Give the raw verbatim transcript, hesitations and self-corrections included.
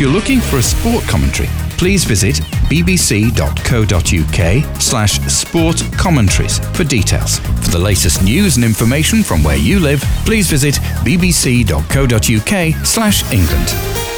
you're looking for a sport commentary, please visit bbc.co.uk slash sport commentaries for details. For the latest news and information from where you live, please visit bbc.co.uk slash England.